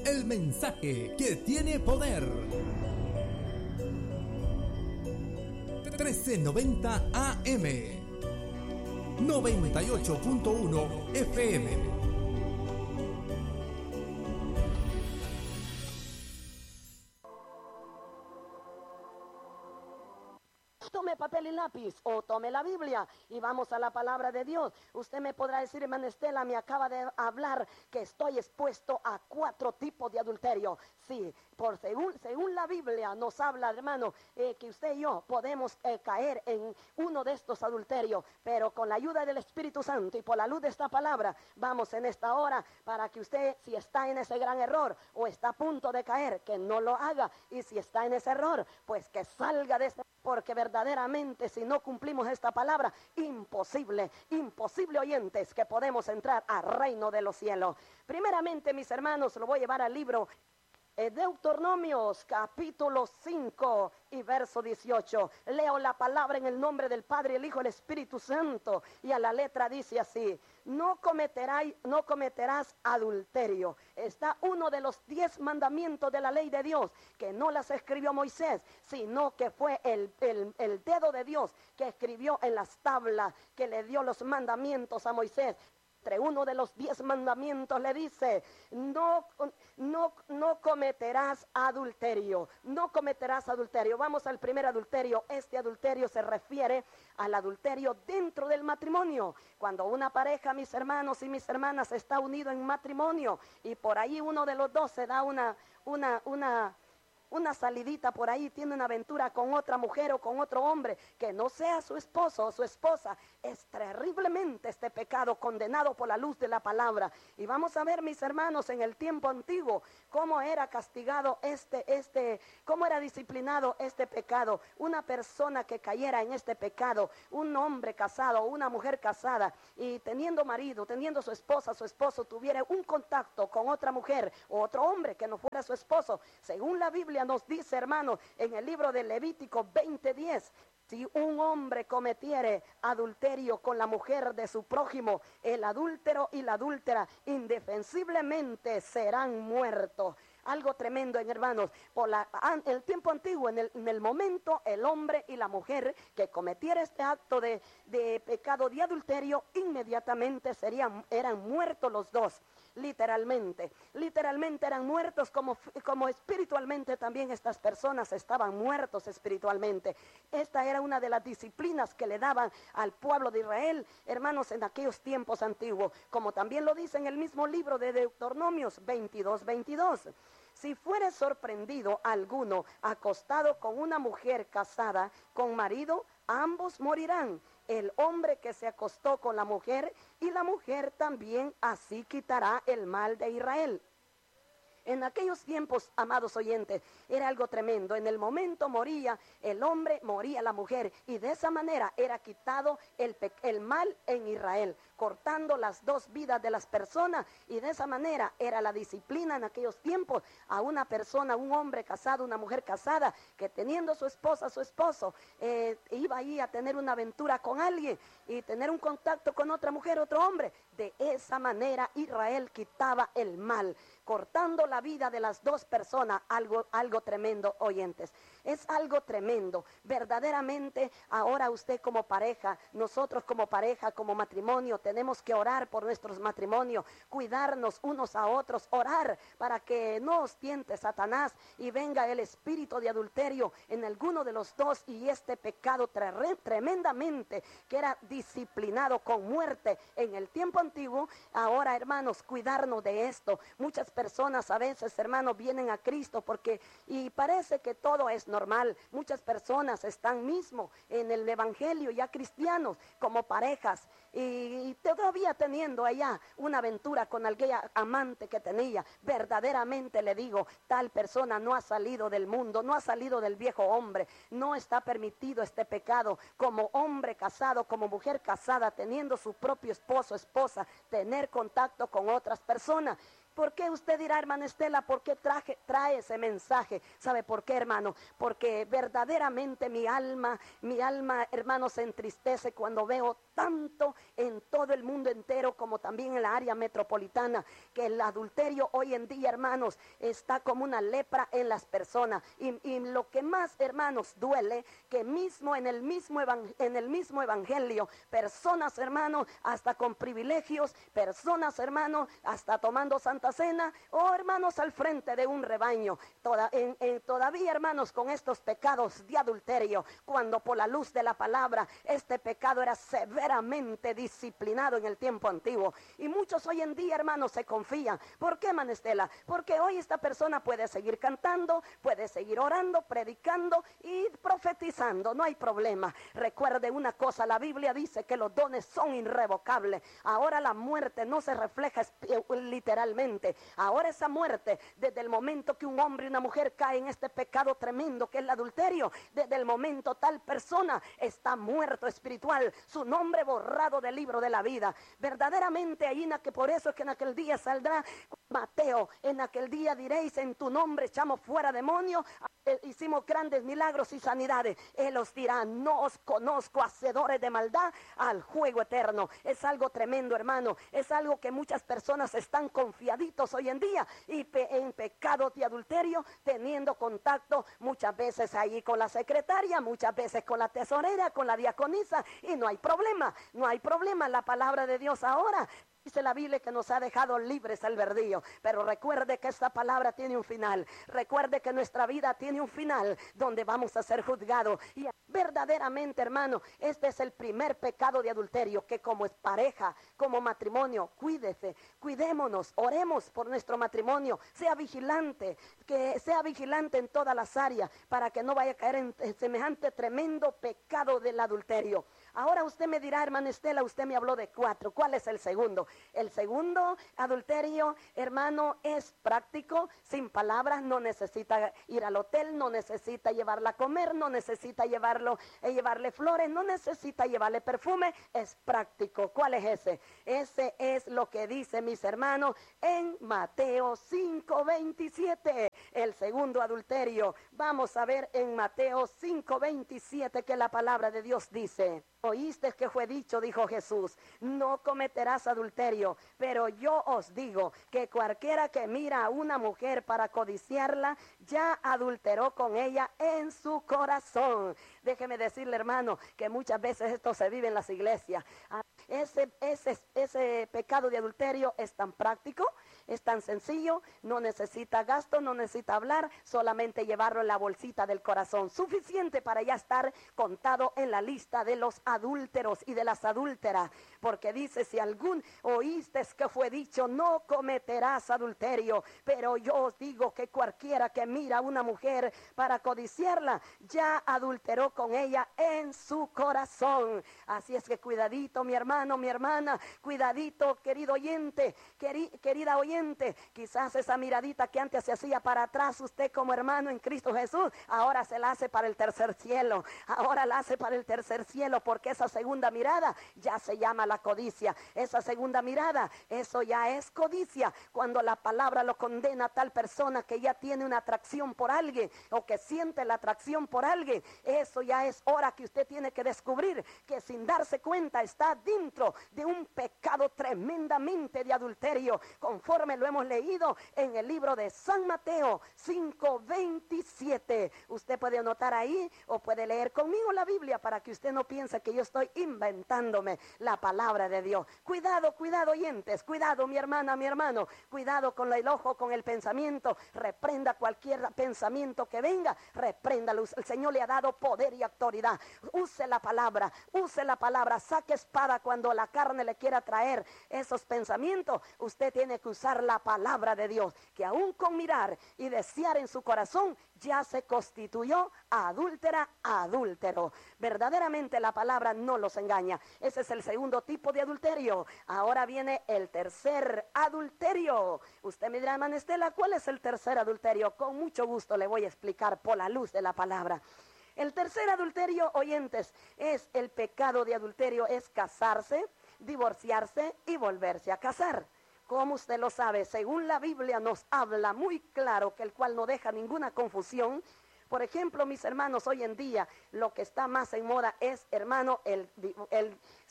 el mensaje que tiene poder. 1390 AM, 98.1 FM. Tome papel y lápiz o tome la Biblia y vamos a la palabra de Dios. Usted me podrá decir, hermana Estela, me acaba de hablar que estoy expuesto a 4 tipos de adulterio. Sí, según la Biblia nos habla, hermano, que usted y yo podemos caer en uno de estos adulterios, pero con la ayuda del Espíritu Santo y por la luz de esta palabra, vamos en esta hora para que usted, si está en ese gran error o está a punto de caer, que no lo haga, y si está en ese error, pues que salga de ese, porque verdaderamente si no cumplimos esta palabra, imposible oyentes, que podemos entrar al reino de los cielos. Primeramente, mis hermanos, lo voy a llevar al libro Deuteronomios capítulo 5 y verso 18. Leo la palabra en el nombre del Padre, el Hijo y el Espíritu Santo, y a la letra dice así: no cometerás adulterio. Está uno de los 10 mandamientos de la ley de Dios, que no las escribió Moisés, sino que fue el dedo de Dios que escribió en las tablas, que le dio los mandamientos a Moisés. Entre uno de los 10 mandamientos le dice: no cometerás adulterio. No cometerás adulterio. Vamos al primer adulterio. Este adulterio se refiere al adulterio dentro del matrimonio. Cuando una pareja, mis hermanos y mis hermanas, está unido en matrimonio y por ahí uno de los dos se da una salidita por ahí, tiene una aventura con otra mujer o con otro hombre que no sea su esposo o su esposa, es terriblemente este pecado condenado por la luz de la palabra. Y vamos a ver, mis hermanos, en el tiempo antiguo, cómo era castigado cómo era disciplinado este pecado. Una persona que cayera en este pecado, un hombre casado, una mujer casada, y teniendo marido, teniendo su esposa, su esposo, tuviera un contacto con otra mujer o otro hombre que no fuera su esposo, según la Biblia nos dice, hermanos, en el libro de Levítico 20:10, si un hombre cometiere adulterio con la mujer de su prójimo, el adúltero y la adúltera indefensiblemente serán muertos. Algo tremendo, hermanos. El tiempo antiguo, en el momento, el hombre y la mujer que cometiera este acto de pecado de adulterio, inmediatamente eran muertos los dos. Literalmente eran muertos, como espiritualmente también estas personas estaban muertos espiritualmente. Esta era una de las disciplinas que le daban al pueblo de Israel, hermanos, en aquellos tiempos antiguos, como también lo dice en el mismo libro de Deuteronomios 22:22. Si fuere sorprendido alguno acostado con una mujer casada con marido, ambos morirán. El hombre que se acostó con la mujer y la mujer también, así quitará el mal de Israel. En aquellos tiempos, amados oyentes, era algo tremendo. En el momento moría el hombre, moría la mujer, y de esa manera era quitado el mal en Israel, cortando las dos vidas de las personas, y de esa manera era la disciplina en aquellos tiempos a una persona, un hombre casado, una mujer casada, que teniendo su esposa, su esposo, iba ahí a tener una aventura con alguien y tener un contacto con otra mujer, otro hombre. De esa manera Israel quitaba el mal, cortando la vida de las dos personas. Algo tremendo, oyentes. Es algo tremendo. Verdaderamente, ahora usted como pareja, nosotros como pareja, como matrimonio, tenemos que orar por nuestros matrimonios, cuidarnos unos a otros, orar para que no os tiente Satanás y venga el espíritu de adulterio en alguno de los dos, y este pecado tremendamente que era disciplinado con muerte en el tiempo antiguo. Ahora, hermanos, cuidarnos de esto. Muchas personas a veces, hermanos, vienen a Cristo y parece que todo es normal. Muchas personas están mismo en el evangelio ya cristianos como parejas y todavía teniendo allá una aventura con aquella amante que tenía. Verdaderamente le digo, tal persona no ha salido del mundo, no ha salido del viejo hombre. No está permitido este pecado como hombre casado, como mujer casada, teniendo su propio esposo, esposa, tener contacto con otras personas. ¿Por qué usted dirá, hermana Estela, por qué trae ese mensaje? ¿Sabe por qué, hermano? Porque verdaderamente mi alma, hermano, se entristece cuando veo tanto en todo el mundo entero como también en la área metropolitana, que el adulterio hoy en día, hermanos, está como una lepra en las personas. Y lo que más, hermanos, duele, que mismo en el mismo evangelio, personas, hermanos, hasta con privilegios, personas, hermanos, hasta tomando Santa Cena, o hermanos al frente de un rebaño, todavía, hermanos, con estos pecados de adulterio, cuando por la luz de la palabra, este pecado era severamente disciplinado en el tiempo antiguo. Y muchos hoy en día, hermanos, se confían. ¿Por qué, hermana Estela? Porque hoy esta persona puede seguir cantando, puede seguir orando, predicando y profetizando, no hay problema. Recuerde una cosa, la Biblia dice que los dones son irrevocables. Ahora la muerte no se refleja literalmente. Ahora esa muerte, desde el momento que un hombre y una mujer caen en este pecado tremendo que es el adulterio, desde el momento tal persona está muerto espiritual, su nombre borrado del libro de la vida. Verdaderamente ahí, que por eso es que en aquel día saldrá Mateo, en aquel día diréis: en tu nombre echamos fuera demonios, hicimos grandes milagros y sanidades. Él os dirá: no os conozco, hacedores de maldad, al juego eterno. Es algo tremendo, hermano. Es algo que muchas personas están confiaditos hoy en día y en pecados de adulterio, teniendo contacto muchas veces ahí con la secretaria, muchas veces con la tesorera, con la diaconisa, y no hay problema, no hay problema. La palabra de Dios ahora dice la Biblia que nos ha dejado libres albedrío, pero recuerde que esta palabra tiene un final. Recuerde que nuestra vida tiene un final donde vamos a ser juzgados. Y verdaderamente, hermano, este es el primer pecado de adulterio, que como es pareja, como matrimonio, cuídese, cuidémonos, oremos por nuestro matrimonio, sea vigilante, que sea vigilante en todas las áreas para que no vaya a caer en semejante tremendo pecado del adulterio. Ahora usted me dirá: hermana Estela, usted me habló de 4, ¿cuál es el segundo? El segundo adulterio, hermano, es práctico, sin palabras, no necesita ir al hotel, no necesita llevarla a comer, no necesita llevarle flores, no necesita llevarle perfume, es práctico. ¿Cuál es ese? Ese es lo que dice, mis hermanos, en Mateo 5:27, el segundo adulterio. Vamos a ver en Mateo 5:27 que la palabra de Dios dice: oíste que fue dicho, dijo Jesús, no cometerás adulterio, pero yo os digo que cualquiera que mira a una mujer para codiciarla, ya adulteró con ella en su corazón. Déjeme decirle, hermano, que muchas veces esto se vive en las iglesias. Ese pecado de adulterio es tan práctico, es tan sencillo, no necesita gasto, no necesita hablar, solamente llevarlo en la bolsita del corazón, suficiente para ya estar contado en la lista de los adúlteros y de las adúlteras, porque dice: si algún oíste que fue dicho, no cometerás adulterio, pero yo os digo que cualquiera que mira a una mujer para codiciarla, ya adulteró con ella en su corazón. Así es que cuidadito, mi hermano, mi hermana, cuidadito, querido oyente, querida oyente, quizás esa miradita que antes se hacía para atrás, usted como hermano en Cristo Jesús, ahora se la hace para el tercer cielo, ahora la hace para el tercer cielo, porque esa segunda mirada ya se llama la codicia. Esa segunda mirada, eso ya es codicia, cuando la palabra lo condena a tal persona que ya tiene una atracción por alguien, o que siente la atracción por alguien. Eso ya es hora que usted tiene que descubrir que sin darse cuenta está dentro de un pecado tremendamente de adulterio, conforme lo hemos leído en el libro de San Mateo 5:27. Usted puede anotar ahí o puede leer conmigo la Biblia para que usted no piense que yo estoy inventándome la palabra de Dios. Cuidado, cuidado, oyentes, cuidado, mi hermana, mi hermano, cuidado con el ojo, con el pensamiento. Reprenda cualquier pensamiento que venga, repréndalo. El Señor le ha dado poder y autoridad. Use la palabra, saque espada cuando la carne le quiera traer esos pensamientos. Usted tiene que usar la palabra de Dios, que aún con mirar y desear en su corazón ya se constituyó adúltera, adúltero. Verdaderamente la palabra no los engaña. Ese es el segundo tipo de adulterio. Ahora viene el tercer adulterio. Usted me dirá: hermana Estela, ¿cuál es el tercer adulterio? Con mucho gusto le voy a explicar por la luz de la palabra. El tercer adulterio, oyentes, es el pecado de adulterio, es casarse, divorciarse y volverse a casar. Como usted lo sabe, según la Biblia nos habla muy claro, que el cual no deja ninguna confusión. Por ejemplo, mis hermanos, hoy en día lo que está más en moda es, hermano,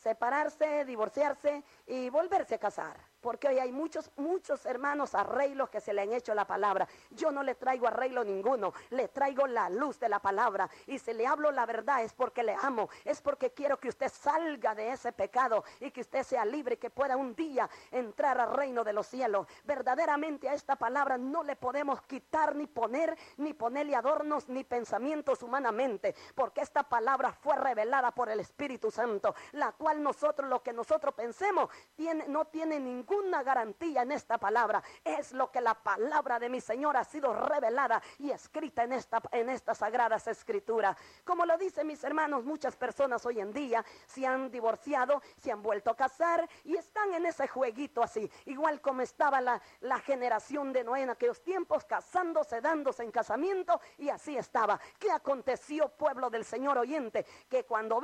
separarse, divorciarse y volverse a casar. Porque hoy hay muchos hermanos arreglos que se le han hecho a la palabra. Yo no le traigo arreglo ninguno, le traigo la luz de la palabra. Y si le hablo la verdad es porque le amo, es porque quiero que usted salga de ese pecado y que usted sea libre, que pueda un día entrar al reino de los cielos. Verdaderamente a esta palabra no le podemos quitar ni ponerle adornos ni pensamientos humanamente, porque esta palabra fue revelada por el Espíritu Santo, la cual lo que nosotros pensemos no tiene ninguna garantía en esta palabra. Es lo que la palabra de mi Señor ha sido revelada y escrita en estas sagradas escrituras. Como lo dicen mis hermanos, muchas personas hoy en día se han divorciado, se han vuelto a casar y están en ese jueguito así, igual como estaba la generación de Noé en aquellos tiempos, casándose, dándose en casamiento, y así estaba. ¿Qué aconteció, pueblo del Señor oyente? Que cuando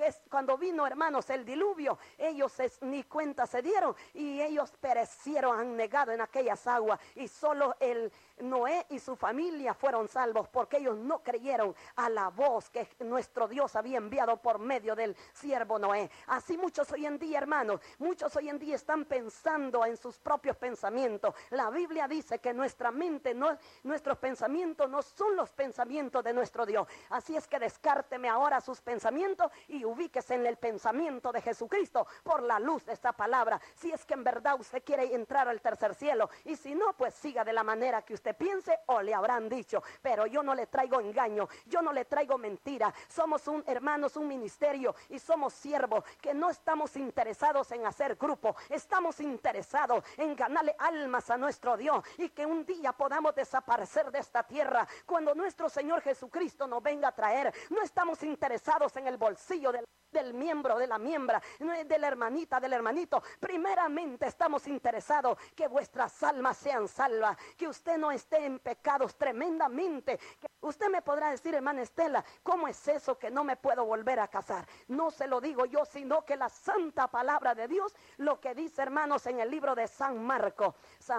vino, hermanos, el diluvio, ellos ni cuenta se dieron y ellos perecieron, han negado en aquellas aguas, y solo el Noé y su familia fueron salvos porque ellos no creyeron a la voz que nuestro Dios había enviado por medio del siervo Noé. Así muchos hoy en día, hermanos, muchos hoy en día están pensando en sus propios pensamientos. La Biblia dice que nuestra mente, nuestros pensamientos no son los pensamientos de nuestro Dios. Así es que descárteme ahora sus pensamientos y ubíquese en el pensamiento de Jesucristo por la luz de esta palabra. Si es que en verdad usted quiere entrar al tercer cielo, y si no, pues siga de la manera que usted piense o le habrán dicho. Pero yo no le traigo engaño, yo no le traigo mentira. Somos hermanos, un ministerio, y somos siervos que no estamos interesados en hacer grupo, estamos interesados en ganarle almas a nuestro Dios, y que un día podamos desaparecer de esta tierra cuando nuestro Señor Jesucristo nos venga a traer. No estamos interesados en el bolsillo del miembro, de la miembra, de la hermanita, del hermanito. Primeramente estamos interesados que vuestras almas sean salvas, que usted no esté en pecados tremendamente. Usted me podrá decir, hermana Estela, ¿cómo es eso que no me puedo volver a casar? No se lo digo yo, sino que la santa palabra de Dios, lo que dice, hermanos, en el libro de San Marcos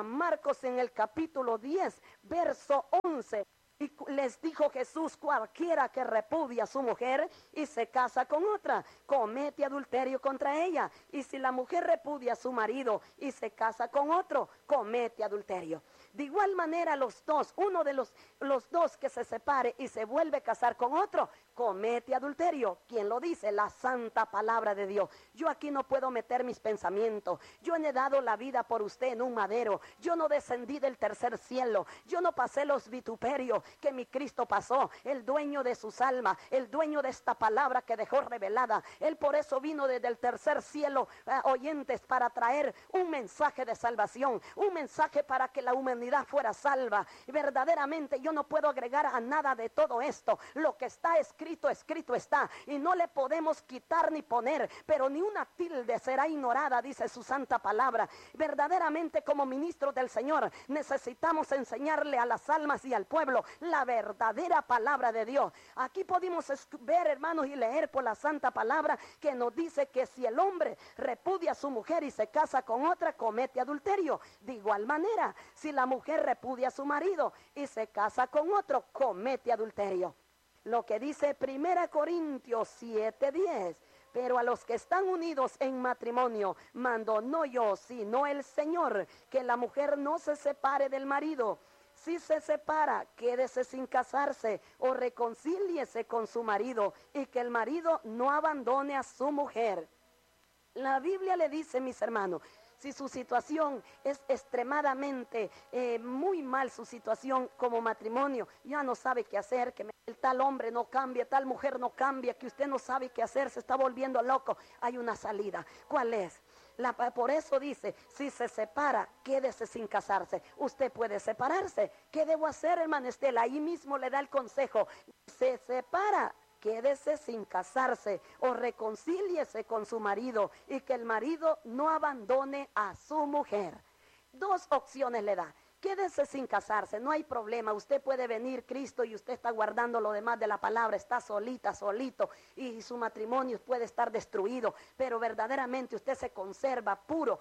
en el capítulo 10, verso 11. Y les dijo Jesús: cualquiera que repudia a su mujer y se casa con otra, comete adulterio contra ella. Y si la mujer repudia a su marido y se casa con otro, comete adulterio. De igual manera uno de los dos que se separe y se vuelve a casar con otro, comete adulterio. ¿Quién lo dice? La santa palabra de Dios. Yo aquí no puedo meter mis pensamientos. Yo no he dado la vida por usted en un madero. Yo no descendí del tercer cielo. Yo no pasé los vituperios que mi Cristo pasó. El dueño de sus almas, el dueño de esta palabra que dejó revelada. Él por eso vino desde el tercer cielo, oyentes, para traer un mensaje de salvación, un mensaje para que la humanidad fuera salva. Y verdaderamente yo no puedo agregar a nada de todo esto. Lo que está escrito, escrito está, y no le podemos quitar ni poner, pero ni una tilde será ignorada, dice su santa palabra. Verdaderamente, como ministros del Señor, necesitamos enseñarle a las almas y al pueblo la verdadera palabra de Dios. Aquí podemos ver, hermanos, y leer por la santa palabra que nos dice que si el hombre repudia a su mujer y se casa con otra, comete adulterio. De igual manera, si la mujer repudia a su marido y se casa con otro, comete adulterio. Lo que dice 1 Corintios 7:10. Pero a los que están unidos en matrimonio, mando no yo, sino el Señor, que la mujer no se separe del marido. Si se separa, quédese sin casarse o reconcíliese con su marido, y que el marido no abandone a su mujer. La Biblia le dice, mis hermanos, si su situación es extremadamente muy mal, su situación como matrimonio, ya no sabe qué hacer, que el tal hombre no cambia, tal mujer no cambia, que usted no sabe qué hacer, se está volviendo loco, hay una salida. ¿Cuál es? Por eso dice, si se separa, quédese sin casarse. Usted puede separarse. ¿Qué debo hacer, hermana Estela? Ahí mismo le da el consejo. Se separa, quédese sin casarse o reconcíliese con su marido, y que el marido no abandone a su mujer. Dos opciones le da. quédese sin casarse, no hay problema. Usted puede venir, Cristo, y usted está guardando lo demás de la palabra, está solita, solito, y su matrimonio puede estar destruido, pero verdaderamente usted se conserva puro,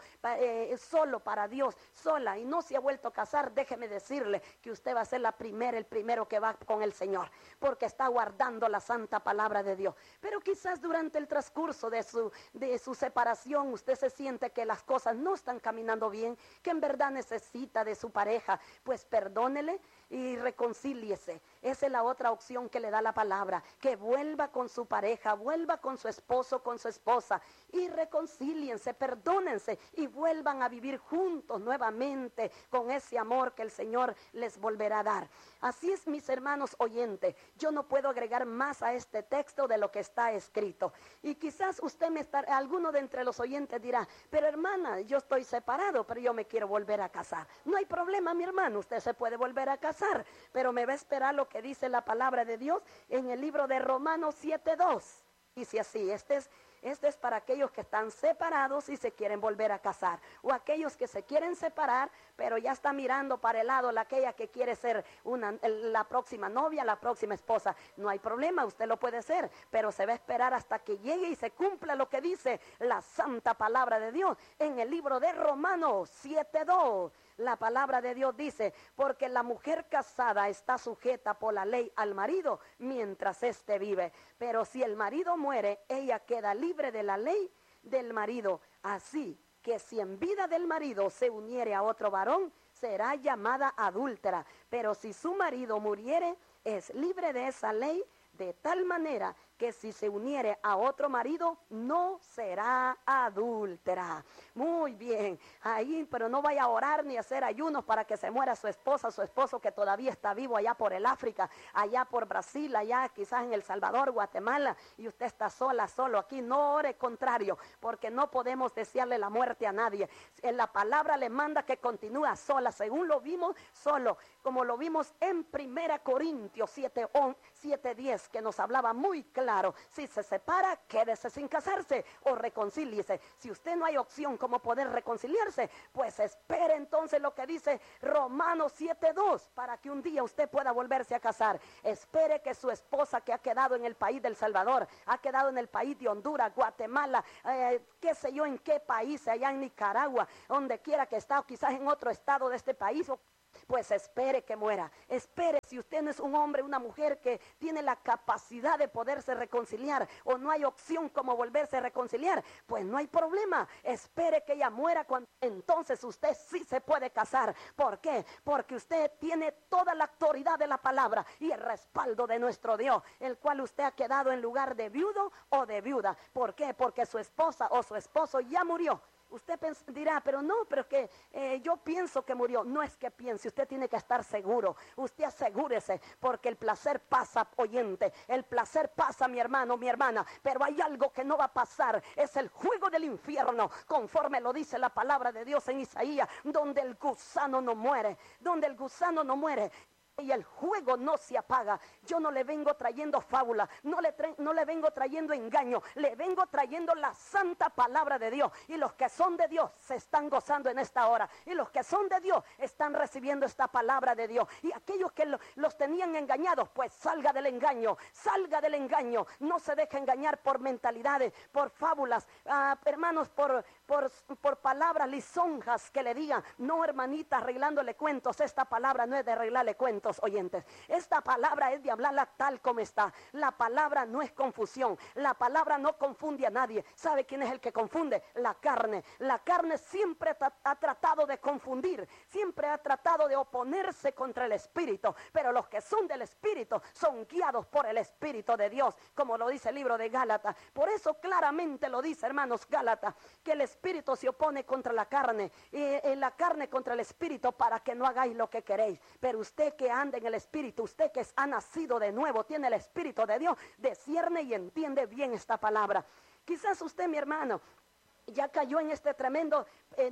solo para Dios, sola, y no se ha vuelto a casar. Déjeme decirle que usted va a ser el primero que va con el Señor, porque está guardando la santa palabra de Dios. Pero quizás durante el transcurso de su separación usted se siente que las cosas no están caminando bien, que en verdad necesita de su pareja. Pues perdónele y reconcíliese. Esa es la otra opción que le da la palabra, que vuelva con su pareja, vuelva con su esposo, con su esposa, y reconcíliense, perdónense y vuelvan a vivir juntos nuevamente con ese amor que el Señor les volverá a dar. Así es, mis hermanos oyentes, yo no puedo agregar más a este texto de lo que está escrito. Y quizás alguno de entre los oyentes dirá, pero hermana, yo estoy separado, pero yo me quiero volver a casar. No hay problema, mi hermano, usted se puede volver a casar, pero me va a esperar lo que dice la palabra de Dios en el libro de Romanos 7:2. Dice así, este es para aquellos que están separados y se quieren volver a casar, o aquellos que se quieren separar, pero ya está mirando para el lado aquella que quiere ser la próxima novia, la próxima esposa. No hay problema, usted lo puede ser, pero se va a esperar hasta que llegue y se cumpla lo que dice la santa palabra de Dios en el libro de Romanos 7:2. La palabra de Dios dice, porque la mujer casada está sujeta por la ley al marido mientras éste vive. Pero si el marido muere, ella queda libre de la ley del marido. Así que si en vida del marido se uniere a otro varón, será llamada adúltera. Pero si su marido muriere, es libre de esa ley, de tal manera que si se uniere a otro marido, no será adúltera. Muy bien, ahí, pero no vaya a orar ni a hacer ayunos para que se muera su esposa, su esposo que todavía está vivo allá por el África, allá por Brasil, allá quizás en El Salvador, Guatemala, y usted está solo aquí. No ore contrario, porque no podemos desearle la muerte a nadie. En la palabra le manda que continúa sola, según lo vimos solo, como lo vimos en 1 Corintios 7:10, que nos hablaba muy claro. Si se separa, quédese sin casarse o reconcíliese. Si usted no hay opción como poder reconciliarse, pues espere entonces lo que dice Romanos 7:2 para que un día usted pueda volverse a casar. Espere que su esposa, que ha quedado en el país del Salvador, ha quedado en el país de Honduras, Guatemala, qué sé yo en qué país, allá en Nicaragua, donde quiera que está, o quizás en otro estado de este país, pues espere que muera. Espere, si usted no es un hombre, una mujer que tiene la capacidad de poderse reconciliar, o no hay opción como volverse a reconciliar, pues no hay problema. Espere que ella muera, entonces usted sí se puede casar. ¿Por qué? Porque usted tiene toda la autoridad de la palabra y el respaldo de nuestro Dios, el cual usted ha quedado en lugar de viudo o de viuda. ¿Por qué? Porque su esposa o su esposo ya murió. Usted dirá, pero es que yo pienso que murió. No es que piense, usted tiene que estar seguro. Usted asegúrese, porque el placer pasa, oyente. El placer pasa, mi hermano, mi hermana. Pero hay algo que no va a pasar. Es el juego del infierno, conforme lo dice la palabra de Dios en Isaías, donde el gusano no muere. Donde el gusano no muere. Y el juego no se apaga. Yo no le vengo trayendo fábula, no le vengo trayendo engaño, le vengo trayendo la santa palabra de Dios. Y los que son de Dios se están gozando en esta hora. Y los que son de Dios están recibiendo esta palabra de Dios. Y aquellos que los tenían engañados, pues salga del engaño, salga del engaño. No se deje engañar por mentalidades, por fábulas, hermanos, por palabras lisonjas que le digan. No, hermanita, arreglándole cuentos. Esta palabra no es de arreglarle cuentos, oyentes. Esta palabra es de hablarla tal como está. La palabra no es confusión. La palabra no confunde a nadie. ¿Sabe quién es el que confunde? La carne. La carne siempre ha tratado de confundir, siempre ha tratado de oponerse contra el Espíritu, pero los que son del Espíritu son guiados por el Espíritu de Dios, como lo dice el libro de Gálatas. Por eso claramente lo dice, hermanos, Gálatas, que el Espíritu se opone contra la carne, y la carne contra el Espíritu, para que no hagáis lo que queréis. Pero usted que anda en el Espíritu, usted que ha nacido de nuevo, tiene el Espíritu de Dios, discierne y entiende bien esta palabra. Quizás usted, mi hermano, ya cayó en este tremendo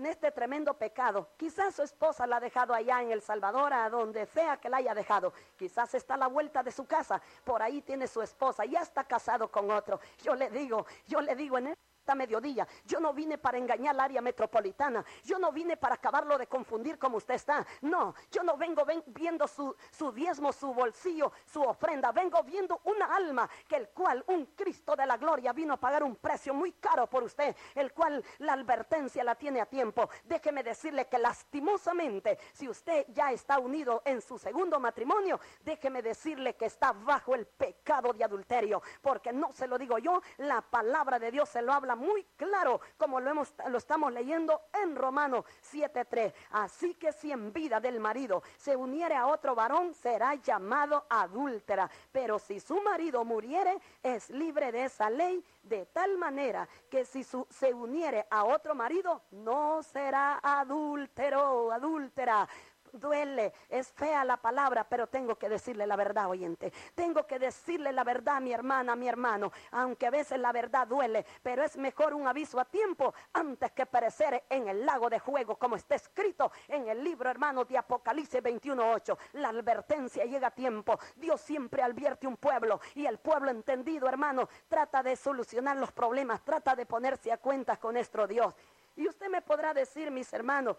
pecado. Quizás su esposa la ha dejado allá en El Salvador, a donde sea que la haya dejado. Quizás está a la vuelta de su casa, por ahí tiene su esposa, ya está casado con otro. Yo le digo, esta mediodía. Yo no vine para engañar al área metropolitana. Yo no vine para acabarlo de confundir como usted está. No, yo no vengo viendo su diezmo, su bolsillo, su ofrenda. Vengo viendo una alma que el cual un Cristo de la gloria vino a pagar un precio muy caro por usted, el cual la advertencia la tiene a tiempo. Déjeme decirle que lastimosamente, si usted ya está unido en su segundo matrimonio, déjeme decirle que está bajo el pecado de adulterio, porque no se lo digo yo, la palabra de Dios se lo habla muy claro, como lo estamos leyendo en Romanos 7:3. Así que si en vida del marido se uniere a otro varón, será llamado adúltera, pero si su marido muriere, es libre de esa ley, de tal manera que si se uniere a otro marido, no será adúltero, adúltera. Duele, es fea la palabra, pero tengo que decirle la verdad, oyente. Tengo que decirle la verdad, mi hermana, mi hermano, aunque a veces la verdad duele, pero es mejor un aviso a tiempo antes que perecer en el lago de fuego, como está escrito en el libro, hermano, de Apocalipsis 21:8. La advertencia llega a tiempo. Dios siempre advierte un pueblo, y el pueblo entendido, hermano, trata de solucionar los problemas, trata de ponerse a cuentas con nuestro Dios. Y usted me podrá decir, mis hermanos,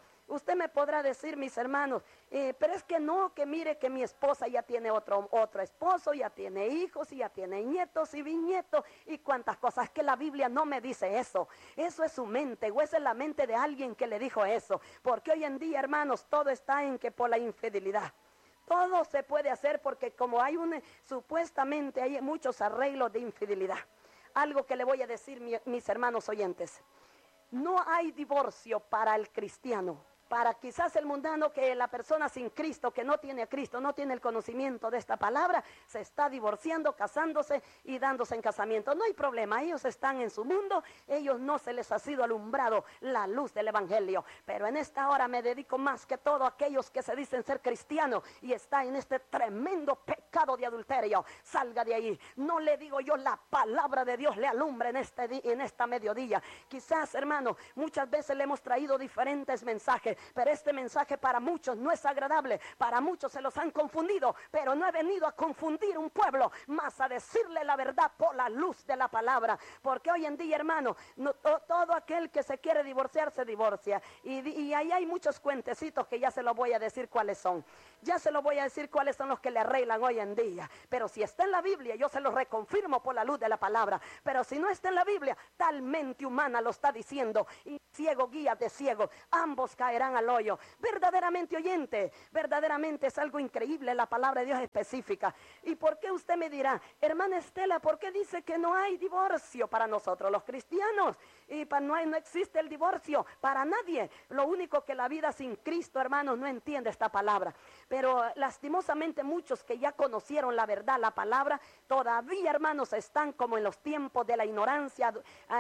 pero es que no, que mire que mi esposa ya tiene otro esposo, ya tiene hijos, y ya tiene nietos y bisnietos, y cuantas cosas, que la Biblia no me dice eso. Eso es su mente, o esa es la mente de alguien que le dijo eso, porque hoy en día, hermanos, todo está en que por la infidelidad. Todo se puede hacer porque como supuestamente hay muchos arreglos de infidelidad. Algo que le voy a decir, mis hermanos oyentes. No hay divorcio para el cristiano. Para quizás el mundano, que la persona sin Cristo, que no tiene a Cristo, no tiene el conocimiento de esta palabra, se está divorciando, casándose y dándose en casamiento. No hay problema, ellos están en su mundo, ellos no se les ha sido alumbrado la luz del evangelio. Pero en esta hora me dedico más que todo a aquellos que se dicen ser cristianos y está en este tremendo pecado de adulterio. Salga de ahí. No le digo yo, la palabra de Dios le alumbra en esta mediodía. Quizás, hermano, muchas veces le hemos traído diferentes mensajes, pero este mensaje para muchos no es agradable, para muchos se los han confundido, pero no he venido a confundir un pueblo, más a decirle la verdad por la luz de la palabra, porque hoy en día, hermano, todo aquel que se quiere divorciar, se divorcia, y ahí hay muchos cuentecitos que ya se los voy a decir cuáles son, los que le arreglan hoy en día, pero si está en la Biblia, yo se los reconfirmo por la luz de la palabra, pero si no está en la Biblia, tal mente humana lo está diciendo, y ciego guía de ciego, ambos caerán al hoyo. Verdaderamente, oyente, verdaderamente es algo increíble, la palabra de Dios específica. ¿Y por qué usted me dirá, hermana Estela, por qué dice que no hay divorcio para nosotros los cristianos? Y no existe el divorcio para nadie. Lo único que la vida sin Cristo, hermanos, no entiende esta palabra. Pero lastimosamente muchos que ya conocieron la verdad, la palabra, todavía, hermanos, están como en los tiempos de la ignorancia,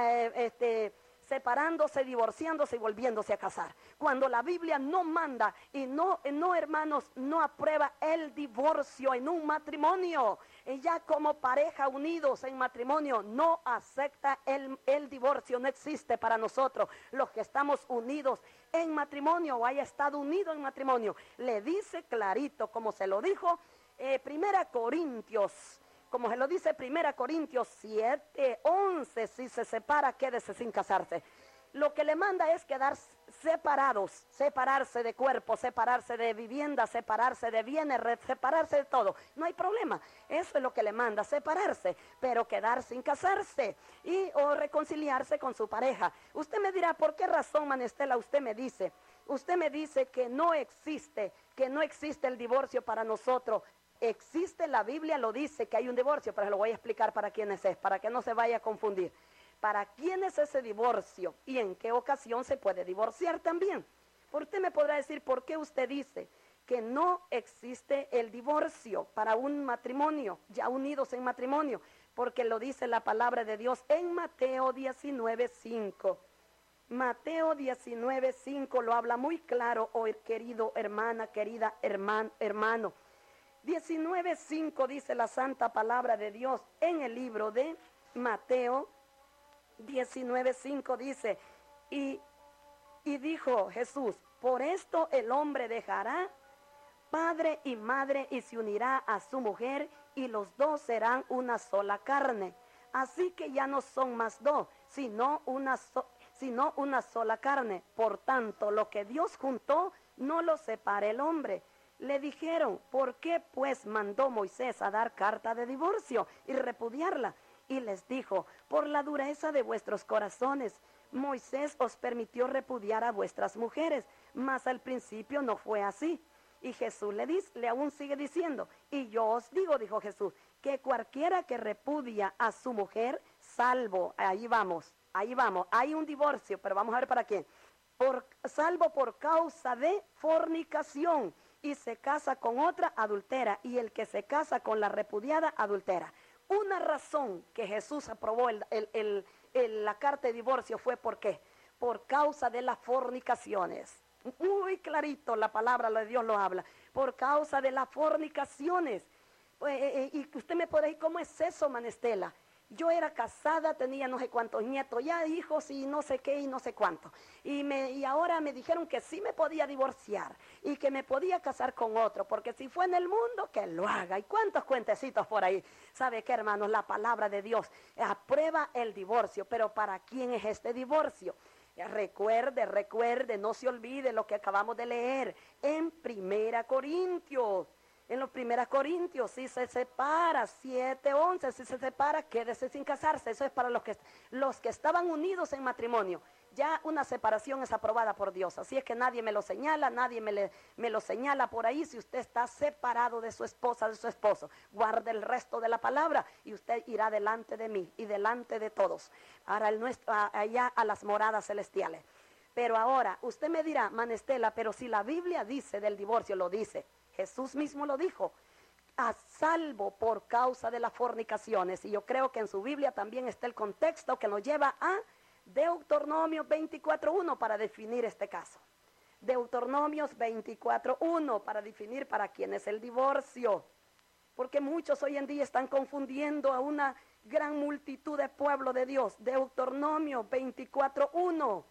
separándose, divorciándose y volviéndose a casar. Cuando la Biblia no manda y no, hermanos, no aprueba el divorcio en un matrimonio. Ya como pareja unidos en matrimonio no acepta el divorcio, no existe para nosotros. Los que estamos unidos en matrimonio o haya estado unido en matrimonio, le dice clarito, como se lo dijo Primera Corintios. Como se lo dice 1 Corintios 7:11, si se separa, quédese sin casarse. Lo que le manda es quedar separados, separarse de cuerpo, separarse de vivienda, separarse de bienes, separarse de todo. No hay problema, eso es lo que le manda, separarse, pero quedar sin casarse o reconciliarse con su pareja. Usted me dirá, ¿por qué razón, Manestela, usted me dice que no existe el divorcio para nosotros? Existe, la Biblia lo dice que hay un divorcio, pero lo voy a explicar para quiénes es, para que no se vaya a confundir. ¿Para quién es ese divorcio y en qué ocasión se puede divorciar también? Usted me podrá decir por qué usted dice que no existe el divorcio para un matrimonio, ya unidos en matrimonio, porque lo dice la palabra de Dios en Mateo 19:5. Mateo 19:5 lo habla muy claro, querido hermana, querida hermano. 19:5 dice la santa palabra de Dios en el libro de Mateo. 19:5 dice, y dijo Jesús, por esto el hombre dejará padre y madre y se unirá a su mujer y los dos serán una sola carne. Así que ya no son más dos, sino una sola carne. Por tanto, lo que Dios juntó, no lo separe el hombre. Le dijeron, ¿por qué pues mandó Moisés a dar carta de divorcio y repudiarla? Y les dijo, por la dureza de vuestros corazones. Moisés os permitió repudiar a vuestras mujeres, mas al principio no fue así. Y Jesús le aún sigue diciendo, y yo os digo, dijo Jesús, que cualquiera que repudia a su mujer, salvo, ahí vamos, hay un divorcio, pero vamos a ver para qué. Salvo por causa de fornicación, y se casa con otra, adultera, y el que se casa con la repudiada, adultera. Una razón que Jesús aprobó la carta de divorcio fue ¿por qué? Por causa de las fornicaciones. Muy clarito la palabra de Dios lo habla. Por causa de las fornicaciones. Y usted me puede decir, ¿cómo es eso, Manestela? Yo era casada, tenía no sé cuántos nietos, ya hijos y no sé qué y no sé cuánto. Y ahora me dijeron que sí me podía divorciar y que me podía casar con otro, porque si fue en el mundo, que lo haga. ¿Y cuántos cuentecitos por ahí? ¿Sabe qué, hermanos? La palabra de Dios aprueba el divorcio, pero ¿para quién es este divorcio? Recuerde, no se olvide lo que acabamos de leer en 1 Corintios. En los 1 Corintios, si se separa, 7:11, si se separa, quédese sin casarse. Eso es para los que estaban unidos en matrimonio. Ya una separación es aprobada por Dios. Así es que nadie me lo señala, nadie me lo señala por ahí. Si usted está separado de su esposa, de su esposo, guarde el resto de la palabra y usted irá delante de mí y delante de todos. Allá a las moradas celestiales. Pero ahora, usted me dirá, Manestela, pero si la Biblia dice del divorcio, lo dice. Jesús mismo lo dijo, a salvo por causa de las fornicaciones. Y yo creo que en su Biblia también está el contexto que nos lleva a Deuteronomio 24:1 para definir este caso. Deuteronomios 24:1 para definir para quién es el divorcio. Porque muchos hoy en día están confundiendo a una gran multitud de pueblo de Dios. Deuteronomio 24:1.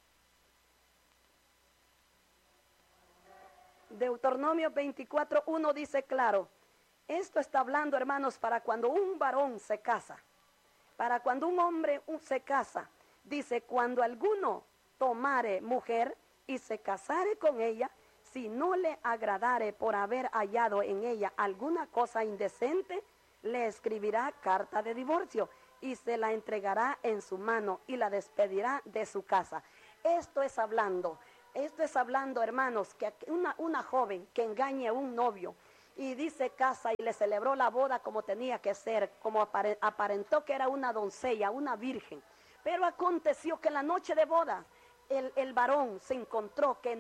Deuteronomio 24:1 dice claro, esto está hablando, hermanos, para cuando un varón se casa, para cuando un hombre se casa, dice, cuando alguno tomare mujer y se casare con ella, si no le agradare por haber hallado en ella alguna cosa indecente, le escribirá carta de divorcio y se la entregará en su mano y la despedirá de su casa. Esto es hablando, hermanos, que una joven que engañe a un novio y dice casa y le celebró la boda como tenía que ser, como aparentó que era una doncella, una virgen. Pero aconteció que en la noche de boda el varón se encontró que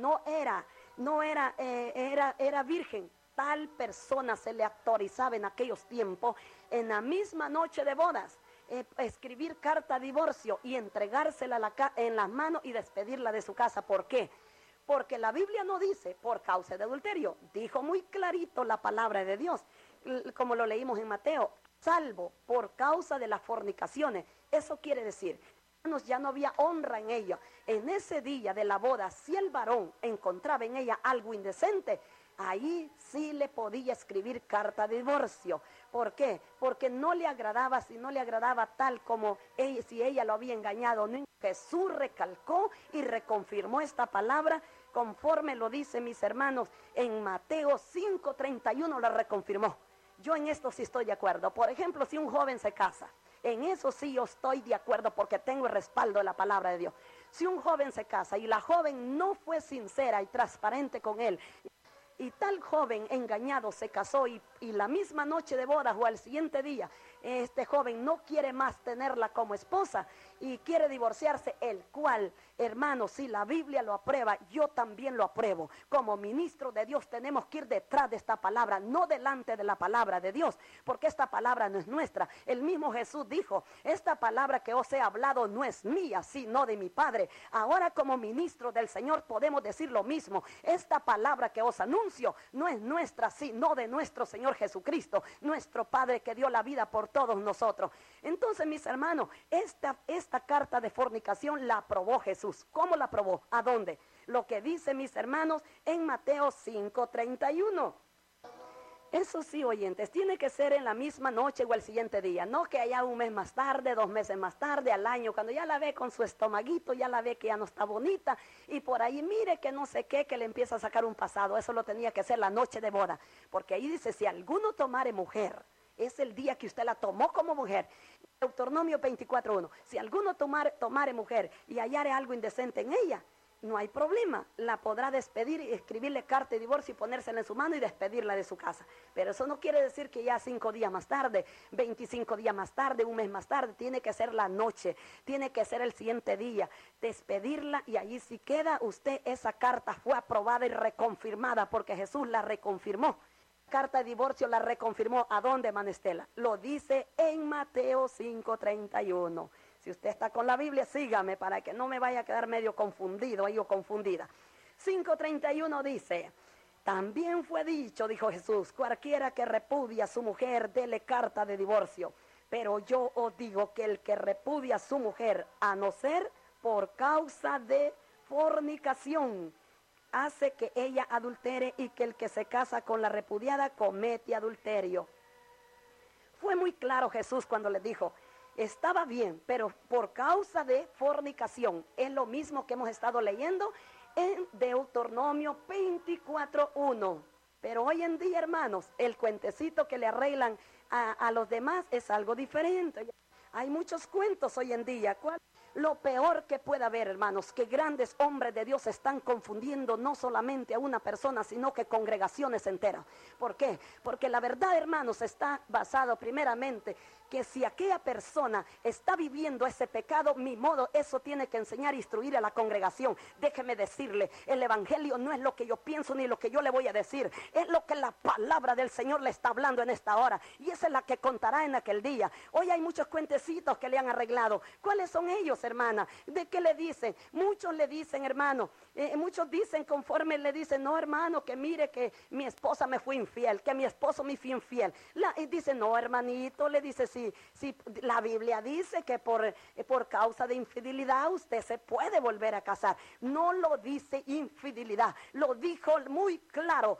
era virgen. Tal persona se le autorizaba en aquellos tiempos, en la misma noche de bodas, escribir carta de divorcio y entregársela en las manos y despedirla de su casa. ¿Por qué? Porque la Biblia no dice por causa de adulterio. Dijo muy clarito la palabra de Dios, como lo leímos en Mateo, salvo por causa de las fornicaciones. Eso quiere decir, hermanos, ya no había honra en ella. En ese día de la boda, si el varón encontraba en ella algo indecente, ahí sí le podía escribir carta de divorcio. ¿Por qué? Porque no le agradaba, si no le agradaba tal como si ella lo había engañado. Jesús recalcó y reconfirmó esta palabra conforme lo dice, mis hermanos, en Mateo 5:31 la reconfirmó. Yo en esto sí estoy de acuerdo. Por ejemplo, si un joven se casa, en eso sí yo estoy de acuerdo porque tengo el respaldo de la palabra de Dios. Si un joven se casa y la joven no fue sincera y transparente con él, y tal joven engañado se casó y la misma noche de bodas o al siguiente día, este joven no quiere más tenerla como esposa y quiere divorciarse, el cual, hermano, si la Biblia lo aprueba, yo también lo apruebo. Como ministro de Dios tenemos que ir detrás de esta palabra, no delante de la palabra de Dios, porque esta palabra no es nuestra. El mismo Jesús dijo, esta palabra que os he hablado no es mía, sino de mi Padre. Ahora como ministro del Señor podemos decir lo mismo. Esta palabra que os anuncio no es nuestra, sino de nuestro Señor Jesucristo, nuestro Padre que dio la vida por todos nosotros. Entonces, mis hermanos, esta carta de fornicación la aprobó Jesús. ¿Cómo la aprobó? ¿A dónde? Lo que dice, mis hermanos, en Mateo 5:31. Eso sí, oyentes, tiene que ser en la misma noche o el siguiente día, no que haya un mes más tarde, 2 meses más tarde, al año, cuando ya la ve con su estomaguito, ya la ve que ya no está bonita, y por ahí mire que no sé qué, que le empieza a sacar un pasado. Eso lo tenía que ser la noche de boda, porque ahí dice, si alguno tomare mujer, es el día que usted la tomó como mujer. Deuteronomio 24:1, si alguno tomare mujer y hallare algo indecente en ella, no hay problema, la podrá despedir y escribirle carta de divorcio y ponérsela en su mano y despedirla de su casa. Pero eso no quiere decir que ya 5 días más tarde, 25 días más tarde, un mes más tarde, tiene que ser la noche, tiene que ser el siguiente día, despedirla, y allí si queda usted, esa carta fue aprobada y reconfirmada porque Jesús la reconfirmó. Carta de divorcio la reconfirmó. ¿A dónde, Manestela? Lo dice en Mateo 5:31. Si usted está con la Biblia, sígame para que no me vaya a quedar medio confundido o confundida. 5:31 dice, también fue dicho, dijo Jesús, cualquiera que repudia a su mujer, dele carta de divorcio. Pero yo os digo que el que repudia a su mujer, a no ser por causa de fornicación, hace que ella adultere, y que el que se casa con la repudiada comete adulterio. Fue muy claro Jesús cuando le dijo, estaba bien, pero por causa de fornicación. Es lo mismo que hemos estado leyendo en Deuteronomio 24:1. Pero hoy en día, hermanos, el cuentecito que le arreglan a los demás es algo diferente. Hay muchos cuentos hoy en día. ¿Cuál? Lo peor que puede haber, hermanos, que grandes hombres de Dios están confundiendo no solamente a una persona, sino que congregaciones enteras. ¿Por qué? Porque la verdad, hermanos, está basado primeramente que si aquella persona está viviendo ese pecado, mi modo, eso tiene que enseñar e instruir a la congregación. Déjeme decirle, el evangelio no es lo que yo pienso ni lo que yo le voy a decir, es lo que la palabra del Señor le está hablando en esta hora, y esa es la que contará en aquel día. Hoy hay muchos cuentecitos que le han arreglado. ¿Cuáles son ellos, hermana? ¿De qué le dicen? Muchos le dicen, hermano, muchos dicen, conforme le dicen, no, hermano, que mire que mi esposa me fue infiel, que mi esposo me fue infiel. Y dice, no, hermanito, le dice, si la Biblia dice que por causa de infidelidad usted se puede volver a casar. No lo dice infidelidad, lo dijo muy claro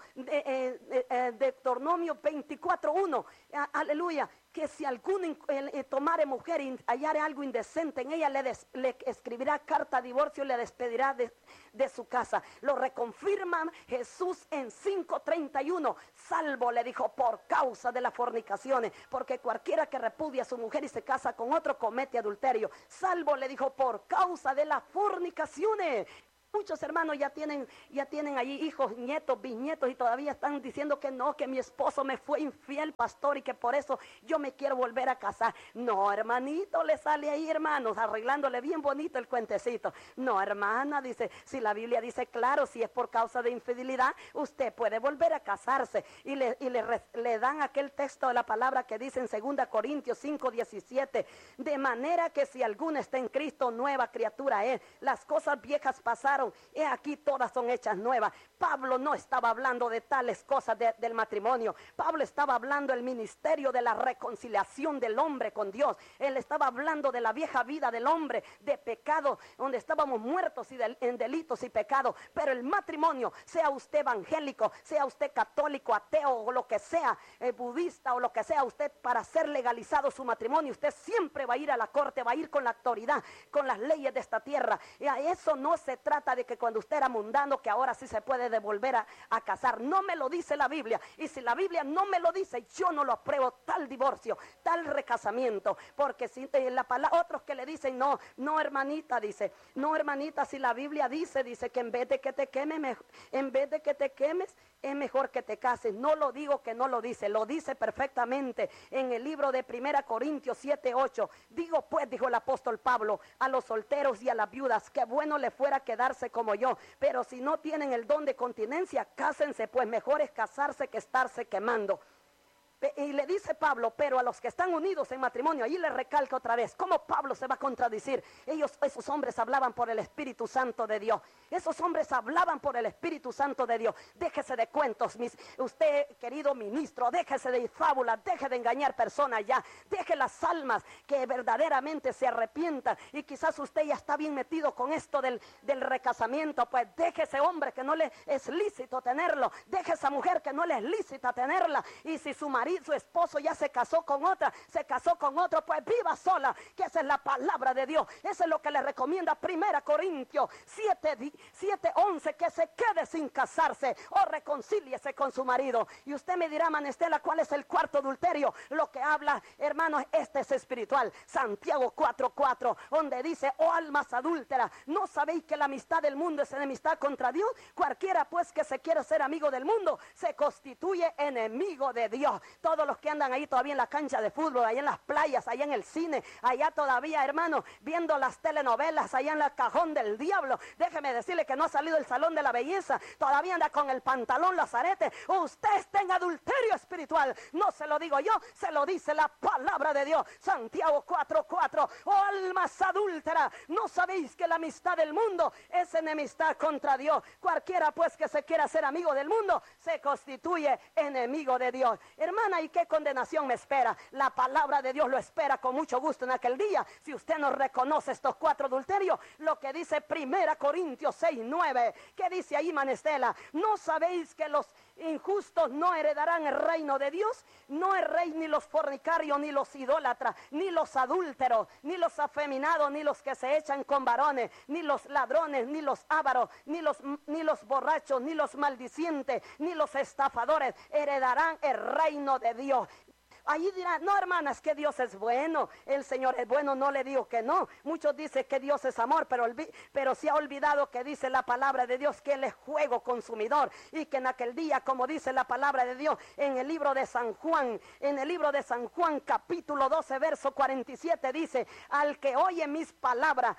Deuteronomio 24:1, aleluya, que si alguno tomare mujer y hallare algo indecente en ella, le escribirá carta de divorcio y le despedirá de su casa. Lo reconfirma Jesús en 5:31. Salvo, le dijo, por causa de las fornicaciones, porque cualquiera que repudia a su mujer y se casa con otro comete adulterio. Salvo, le dijo, por causa de las fornicaciones. Muchos hermanos ya tienen allí hijos, nietos, bisnietos, y todavía están diciendo que no, que mi esposo me fue infiel, pastor, y que por eso yo me quiero volver a casar. No, hermanito, le sale ahí, hermanos, arreglándole bien bonito el cuentecito. No, hermana, dice, si la Biblia dice claro, si es por causa de infidelidad, usted puede volver a casarse. Y le dan aquel texto de la palabra que dice en 2 Corintios 5:17, de manera que si alguno está en Cristo, nueva criatura es. Las cosas viejas pasaron, he aquí todas son hechas nuevas. Pablo no estaba hablando de tales cosas del matrimonio. Pablo estaba hablando del ministerio de la reconciliación del hombre con Dios. Él estaba hablando de la vieja vida del hombre, de pecado, donde estábamos muertos en delitos y pecados. Pero el matrimonio, sea usted evangélico, sea usted católico, ateo o lo que sea, budista o lo que sea, usted, para ser legalizado su matrimonio, usted siempre va a ir a la corte, va a ir con la autoridad, con las leyes de esta tierra. Y a eso no se trata de que cuando usted era mundano, que ahora sí se puede devolver a casar. No me lo dice la Biblia, y si la Biblia no me lo dice, yo no lo apruebo, tal divorcio, tal recasamiento. Porque si otros que le dicen, no, hermanita, dice, no, hermanita, si la Biblia dice que en vez de que te quemes, es mejor que te cases. No lo digo que no lo dice, lo dice perfectamente en el libro de 1 Corintios 7:8. Digo pues, dijo el apóstol Pablo, a los solteros y a las viudas, que bueno le fuera quedarse como yo, pero si no tienen el don de continencia, cásense, pues mejor es casarse que estarse quemando. Y le dice Pablo, pero a los que están unidos en matrimonio, ahí le recalca otra vez, ¿cómo Pablo se va a contradecir? Esos hombres hablaban por el Espíritu Santo de Dios. Esos hombres hablaban por el Espíritu Santo de Dios. Déjese de cuentos, usted, querido ministro, déjese de fábulas, deje de engañar personas ya. Deje las almas que verdaderamente se arrepientan. Y quizás usted ya está bien metido con esto del recasamiento. Pues deje ese hombre que no le es lícito tenerlo. Deje esa mujer que no le es lícita tenerla. Y si su marido, su esposo ya se casó con otra, se casó con otro, pues viva sola, que esa es la palabra de Dios. Eso es lo que le recomienda 1 Corintios 7:11, que se quede sin casarse o reconcíliese con su marido. Y usted me dirá, Manestela, ¿cuál es el cuarto adulterio? Lo que habla, hermanos, este es espiritual. Santiago 4:4, donde dice, oh almas adúlteras, ¿no sabéis que la amistad del mundo es enemistad contra Dios? Cualquiera pues que se quiera ser amigo del mundo, se constituye enemigo de Dios. Todos los que andan ahí todavía en la cancha de fútbol, allá en las playas, allá en el cine, allá todavía, hermano, viendo las telenovelas, allá en el cajón del diablo, déjeme decirle que no ha salido el salón de la belleza, todavía anda con el pantalón lazarete. Usted está en adulterio espiritual. No se lo digo yo, se lo dice la palabra de Dios. Santiago 4:4, oh almas adúlteras, ¿no sabéis que la amistad del mundo es enemistad contra Dios? Cualquiera pues que se quiera ser amigo del mundo, se constituye enemigo de Dios. Hermana, ¿y qué condenación me espera? La palabra de Dios lo espera con mucho gusto en aquel día. Si usted no reconoce estos 4 adulterios, lo que dice 1 Corintios 6:9, ¿qué dice ahí, Manestela? ¿No sabéis que los injustos no heredarán el reino de Dios? No erréis ni los fornicarios, ni los idólatras, ni los adúlteros, ni los afeminados, ni los que se echan con varones, ni los ladrones, ni los ávaros, ni los borrachos, ni los maldicientes, ni los estafadores heredarán el reino de Dios. Allí dirán, no, hermanas, que Dios es bueno, el Señor es bueno, no le digo que no. Muchos dicen que Dios es amor, pero se ha olvidado que dice la palabra de Dios que Él es fuego consumidor, y que en aquel día, como dice la palabra de Dios en el libro de San Juan, capítulo 12, verso 47, dice, al que oye mis palabras,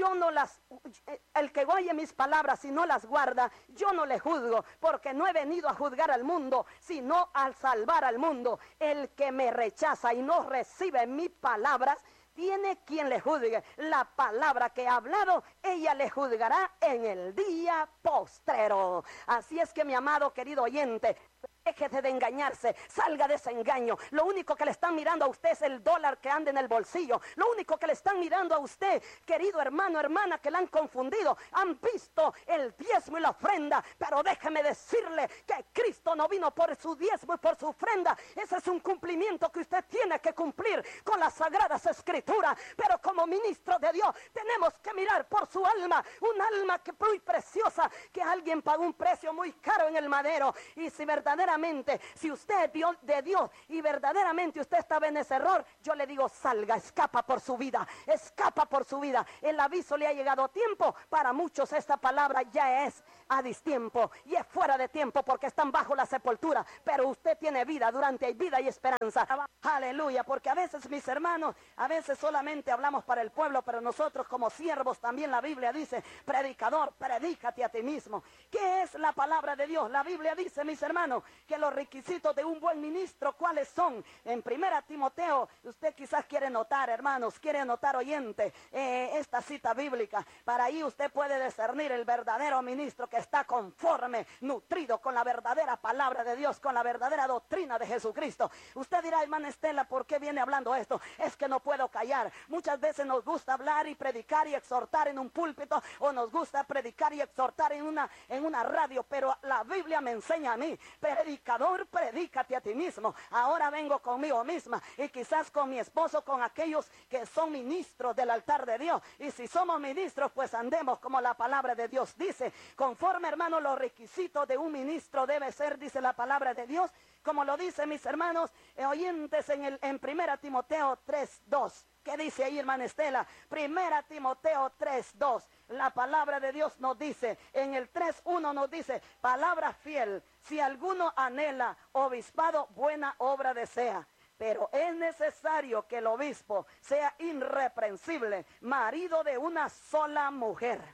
el que oye mis palabras y no las guarda, yo no le juzgo, porque no he venido a juzgar al mundo, sino a salvar al mundo. El que me rechaza y no recibe mis palabras, tiene quien le juzgue. La palabra que ha hablado, ella le juzgará en el día postrero. Así es que, mi amado querido oyente, déjese de engañarse, salga de ese engaño. Lo único que le están mirando a usted es el dólar que anda en el bolsillo. Lo único que le están mirando a usted, querido hermano, hermana, que la han confundido. Han visto el diezmo y la ofrenda, pero déjeme decirle que Cristo no vino por su diezmo y por su ofrenda. Ese es un cumplimiento que usted tiene que cumplir con las sagradas escrituras. Pero como ministro de Dios tenemos que mirar por su alma, un alma que muy preciosa, que alguien pagó un precio muy caro en el madero. Y si verdaderamente, si usted es de Dios y verdaderamente usted estaba en ese error, yo le digo, salga, escapa por su vida, escapa por su vida. El aviso le ha llegado a tiempo. Para muchos esta palabra ya es a distiempo y es fuera de tiempo, porque están bajo la sepultura, pero usted tiene vida, durante hay vida y esperanza. Aleluya, porque a veces, mis hermanos, a veces solamente hablamos para el pueblo, pero nosotros como siervos también, la Biblia dice, predicador, predícate a ti mismo. ¿Qué es la palabra de Dios? La Biblia dice, mis hermanos, que los requisitos de un buen ministro, ¿cuáles son? En 1 Timoteo, usted quizás quiere notar, hermanos, quiere notar, oyente, esta cita bíblica. Para ahí usted puede discernir el verdadero ministro que está conforme, nutrido con la verdadera palabra de Dios, con la verdadera doctrina de Jesucristo. Usted dirá, hermana Estela, ¿por qué viene hablando esto? Es que no puedo callar. Muchas veces nos gusta hablar y predicar y exhortar en un púlpito, o nos gusta predicar y exhortar en una radio, pero la Biblia me enseña a mí, predicador, predícate a ti mismo. Ahora vengo conmigo misma y quizás con mi esposo, con aquellos que son ministros del altar de Dios. Y si somos ministros, pues andemos como la palabra de Dios dice. Conforme, hermano, los requisitos de un ministro debe ser, dice la palabra de Dios, como lo dice, mis hermanos oyentes, en 1 Timoteo 3:2. ¿Qué dice ahí, hermana Estela? 1 Timoteo 3:2. La palabra de Dios nos dice, en el 3:1 nos dice, palabra fiel, si alguno anhela obispado, buena obra desea. Pero es necesario que el obispo sea irreprensible, marido de una sola mujer.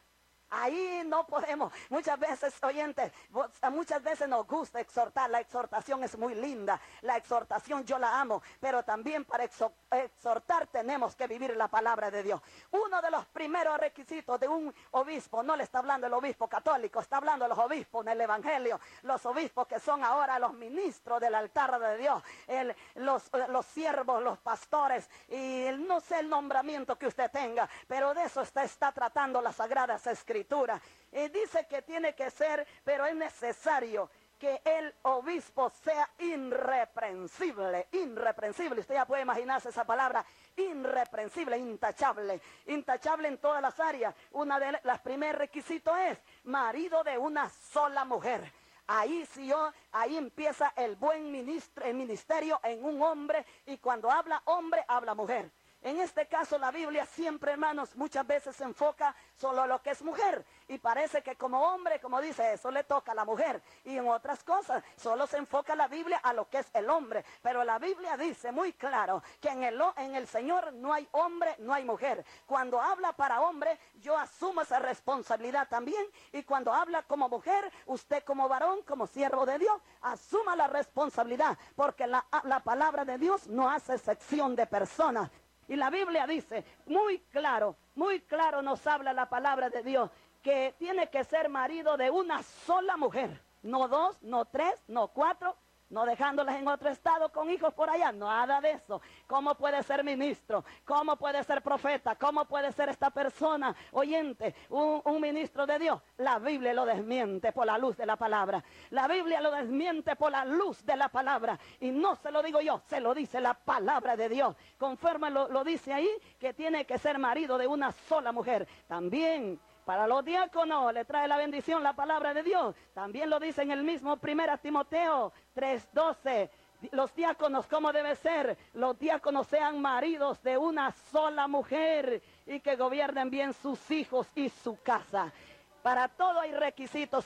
Ahí no podemos, muchas veces, oyentes, muchas veces nos gusta exhortar, la exhortación es muy linda, la exhortación yo la amo, pero también para exhortar tenemos que vivir la palabra de Dios. Uno de los primeros requisitos de un obispo, no le está hablando el obispo católico, está hablando de los obispos en el evangelio, los obispos que son ahora los ministros del altar de Dios, los siervos, los pastores, y no sé el nombramiento que usted tenga, pero de eso está tratando las Sagradas Escrituras. Dice que tiene que ser, pero es necesario que el obispo sea irreprensible. Usted ya puede imaginarse esa palabra, irreprensible, intachable en todas las áreas. Una de las primeros requisitos es marido de una sola mujer. Ahí empieza el buen ministerio en un hombre, y cuando habla hombre, habla mujer. En este caso la Biblia siempre, hermanos, muchas veces se enfoca solo a lo que es mujer. Y parece que como hombre, como dice, eso le toca a la mujer. Y en otras cosas, solo se enfoca la Biblia a lo que es el hombre. Pero la Biblia dice muy claro que en el Señor no hay hombre, no hay mujer. Cuando habla para hombre, yo asumo esa responsabilidad también. Y cuando habla como mujer, usted como varón, como siervo de Dios, asuma la responsabilidad. Porque la palabra de Dios no hace excepción de personas. Y la Biblia dice, muy claro nos habla la palabra de Dios, que tiene que ser marido de una sola mujer. No dos, no tres, no cuatro, no dejándolas en otro estado con hijos por allá, nada de eso. ¿Cómo puede ser ministro? ¿Cómo puede ser profeta? ¿Cómo puede ser esta persona oyente, un ministro de Dios? La Biblia lo desmiente por la luz de la palabra. La Biblia lo desmiente por la luz de la palabra. Y no se lo digo yo, se lo dice la palabra de Dios. Conforme lo dice ahí, que tiene que ser marido de una sola mujer. También para los diáconos le trae la bendición la palabra de Dios. También lo dice en el mismo 1 Timoteo 3:12. Los diáconos, ¿cómo debe ser? Los diáconos sean maridos de una sola mujer y que gobiernen bien sus hijos y su casa. Para todo hay requisitos,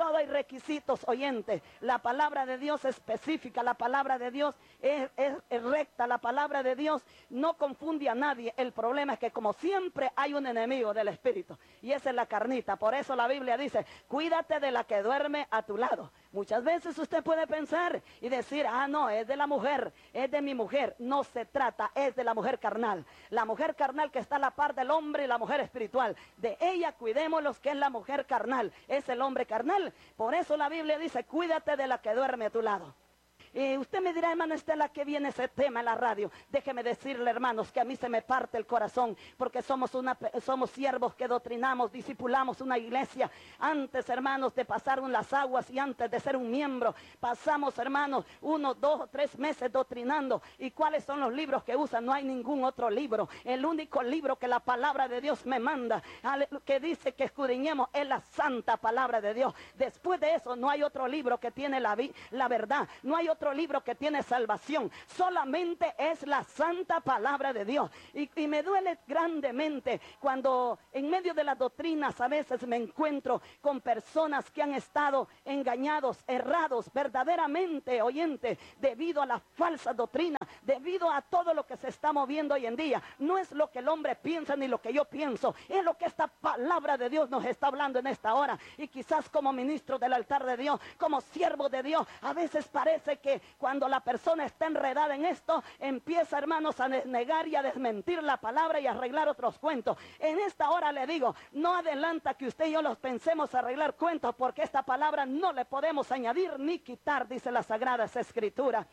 oyentes. La palabra de Dios es específica, la palabra de Dios es recta, la palabra de Dios no confunde a nadie. El problema es que como siempre hay un enemigo del espíritu, y esa es la carnita. Por eso la Biblia dice, cuídate de la que duerme a tu lado. Muchas veces usted puede pensar y decir, no, es de la mujer, es de mi mujer. No se trata, es de la mujer carnal. La mujer carnal que está a la par del hombre y la mujer espiritual. De ella cuidemos los que es la mujer carnal, es el hombre carnal. Por eso la Biblia dice, cuídate de la que duerme a tu lado. Y usted me dirá, hermano Estela, ¿qué viene ese tema en la radio? Déjeme decirle, hermanos, que a mí se me parte el corazón, porque somos siervos que doctrinamos, discipulamos una iglesia. Antes, hermanos, de pasar las aguas y antes de ser un miembro, pasamos, hermanos, 1, 2 o 3 meses doctrinando. ¿Y cuáles son los libros que usan? No hay ningún otro libro. El único libro que la palabra de Dios me manda, que dice que escudriñemos, es la santa palabra de Dios. Después de eso, no hay otro libro que tiene la verdad. No hay otro libro que tiene salvación, solamente es la santa palabra de Dios. Y me duele grandemente cuando en medio de las doctrinas a veces me encuentro con personas que han estado engañados, errados, verdaderamente, oyente, debido a la falsa doctrina, debido a todo lo que se está moviendo hoy en día. No es lo que el hombre piensa ni lo que yo pienso, es lo que esta palabra de Dios nos está hablando en esta hora. Y quizás como ministro del altar de Dios, como siervo de Dios, a veces parece que cuando la persona está enredada en esto, empieza, hermanos, a negar y a desmentir la palabra y a arreglar otros cuentos. En esta hora le digo, no adelanta que usted y yo los pensemos arreglar cuentos, porque esta palabra no le podemos añadir ni quitar, dice las Sagradas Escrituras.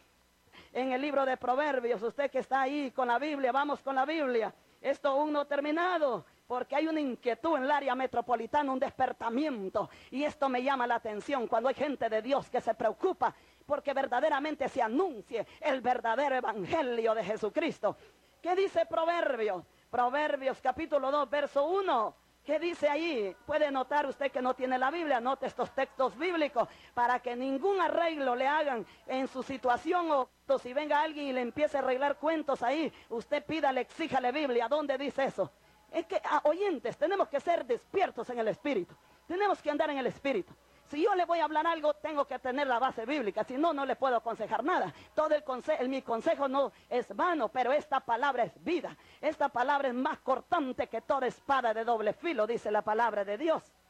En el libro de Proverbios, usted que está ahí con la Biblia, vamos con la Biblia. Esto aún no ha terminado, porque hay una inquietud en el área metropolitana, un despertamiento. Y esto me llama la atención cuando hay gente de Dios que se preocupa porque verdaderamente se anuncie el verdadero evangelio de Jesucristo. ¿Qué dice Proverbios? Proverbios capítulo 2, verso 1. ¿Qué dice ahí? Puede notar usted que no tiene la Biblia, note estos textos bíblicos para que ningún arreglo le hagan en su situación, o si venga alguien y le empiece a arreglar cuentos ahí, usted pídale, exíjale Biblia. ¿Dónde dice eso? Es que, oyentes, tenemos que ser despiertos en el Espíritu. Tenemos que andar en el Espíritu. Si yo le voy a hablar algo, tengo que tener la base bíblica, si no, no le puedo aconsejar nada. Mi consejo no es vano, pero esta palabra es vida. Esta palabra es más cortante que toda espada de doble filo, dice la palabra de Dios.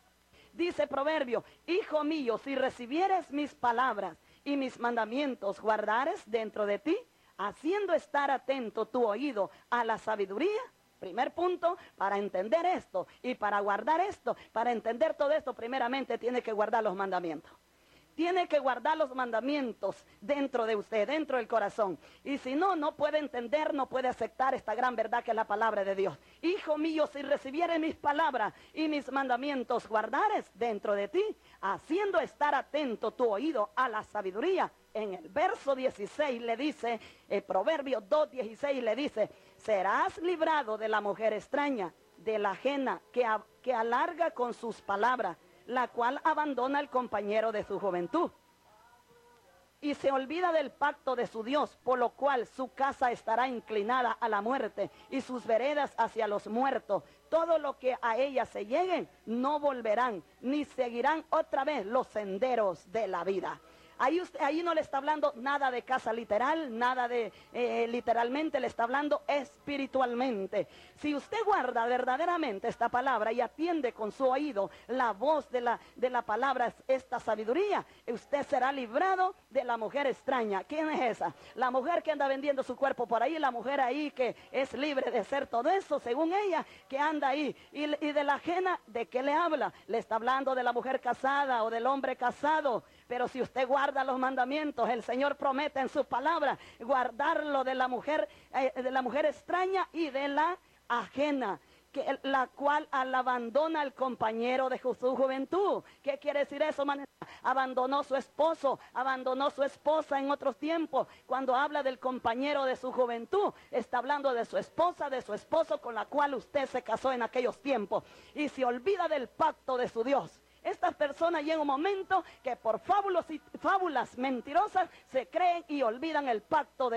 Dice Proverbio, hijo mío, si recibieres mis palabras y mis mandamientos guardares dentro de ti, haciendo estar atento tu oído a la sabiduría. Primer punto, para entender esto y para guardar esto, para entender todo esto, primeramente tiene que guardar los mandamientos. Tiene que guardar los mandamientos dentro de usted, dentro del corazón. Y si no, no puede entender, no puede aceptar esta gran verdad que es la palabra de Dios. Hijo mío, si recibieres mis palabras y mis mandamientos guardares dentro de ti, haciendo estar atento tu oído a la sabiduría. En el verso 16 le dice, Proverbios 2:16 le dice, serás librado de la mujer extraña, de la ajena que alarga con sus palabras, la cual abandona al compañero de su juventud y se olvida del pacto de su Dios, por lo cual su casa estará inclinada a la muerte y sus veredas hacia los muertos. Todo lo que a ella se lleguen no volverán, ni seguirán otra vez los senderos de la vida. Ahí no le está hablando nada de casa literal, nada de literalmente, le está hablando espiritualmente. Si usted guarda verdaderamente esta palabra y atiende con su oído la voz de la palabra, esta sabiduría, usted será librado de la mujer extraña. ¿Quién es esa? La mujer que anda vendiendo su cuerpo por ahí, la mujer ahí que es libre de ser todo eso, según ella, que anda ahí. Y de la ajena, ¿de qué le habla? Le está hablando de la mujer casada o del hombre casado. Pero si usted guarda los mandamientos, el Señor promete en su palabra guardarlo de la mujer extraña y de la ajena, la cual abandona al compañero de su juventud. ¿Qué quiere decir eso, man? Abandonó su esposo, abandonó su esposa en otros tiempos. Cuando habla del compañero de su juventud, está hablando de su esposa, de su esposo con la cual usted se casó en aquellos tiempos. Y se olvida del pacto de su Dios. Estas personas llegan un momento que por fábulas mentirosas se creen y olvidan el pacto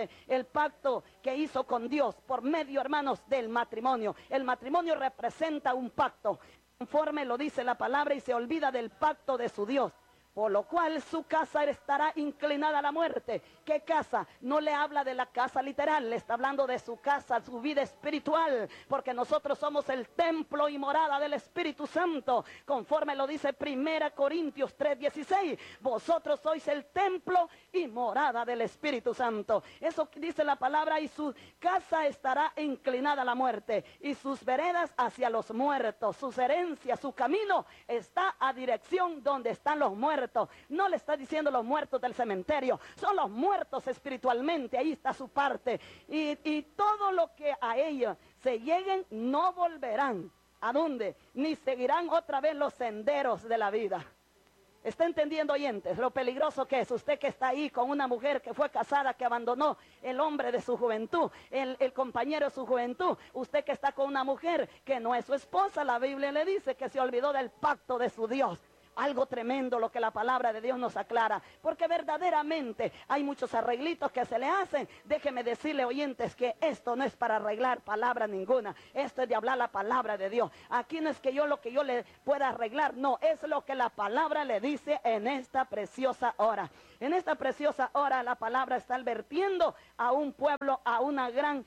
que hizo con Dios por medio, hermanos, del matrimonio. El matrimonio representa un pacto, conforme lo dice la palabra, y se olvida del pacto de su Dios. Por lo cual su casa estará inclinada a la muerte. ¿Qué casa? No le habla de la casa literal, le está hablando de su casa, su vida espiritual, porque nosotros somos el templo y morada del Espíritu Santo, conforme lo dice 1 Corintios 3:16. Vosotros sois el templo y morada del Espíritu Santo. Eso dice la palabra, y su casa estará inclinada a la muerte, y sus veredas hacia los muertos. Sus herencias, su camino está a dirección donde están los muertos. No le está diciendo los muertos del cementerio, son los muertos espiritualmente, ahí está su parte. Y todo lo que a ellos se lleguen no volverán. ¿A dónde? Ni seguirán otra vez los senderos de la vida. ¿Está entendiendo, oyentes, lo peligroso que es? Usted que está ahí con una mujer que fue casada, que abandonó el hombre de su juventud, el compañero de su juventud. Usted que está con una mujer que no es su esposa, la Biblia le dice que se olvidó del pacto de su Dios. Algo tremendo lo que la palabra de Dios nos aclara, porque verdaderamente hay muchos arreglitos que se le hacen. Déjeme decirle, oyentes, que esto no es para arreglar palabra ninguna, esto es de hablar la palabra de Dios. Aquí no es que lo que yo le pueda arreglar, no, es lo que la palabra le dice en esta preciosa hora. En esta preciosa hora la palabra está advirtiendo a un pueblo, a una gran